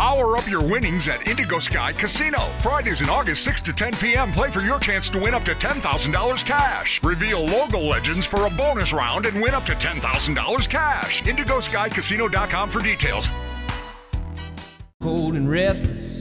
Power up your winnings at Indigo Sky Casino. Fridays in August 6 to 10 p.m. Play for your chance to win up to $10,000 cash. Reveal logo legends for a bonus round and win up to $10,000 cash. IndigoSkyCasino.com for details. Cold and restless,